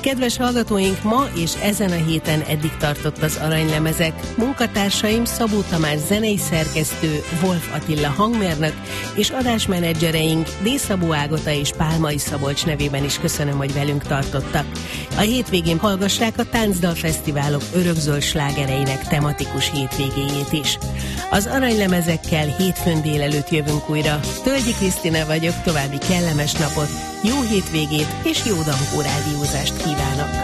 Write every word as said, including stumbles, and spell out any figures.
Kedves hallgatóink, ma és ezen a héten eddig tartott az Aranylemezek. Munkatársaim Szabó Tamás zenei szerkesztő, Wolf Attila hangmérnök, és adásmenedzsereink D. Szabó Ágota és Pálmai Szabolcs nevében is köszönöm, hogy velünk tartottak. A hétvégén hallgassák a Táncdal Fesztiválok örökzöld slágereinek tematikus hétvégéjét is. Az Aranylemezekkel hétfőn délelőtt jövünk újra. Tölgyi Krisztina vagyok, további kellemes napot, jó hétvégét és jó Dankó rádiózást kívánok!